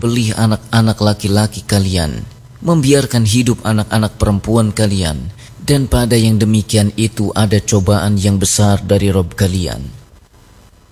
menyembelih anak-anak laki-laki kalian, membiarkan hidup anak-anak perempuan kalian, dan pada yang demikian itu ada cobaan yang besar dari Rabb kalian.